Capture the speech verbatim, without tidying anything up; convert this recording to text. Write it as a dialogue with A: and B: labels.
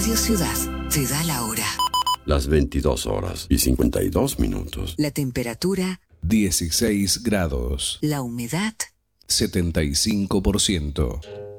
A: Radio Ciudad te da la hora.
B: Las veintidós horas y cincuenta y dos minutos.
A: La temperatura
C: dieciséis grados.
A: La humedad
C: setenta y cinco por ciento.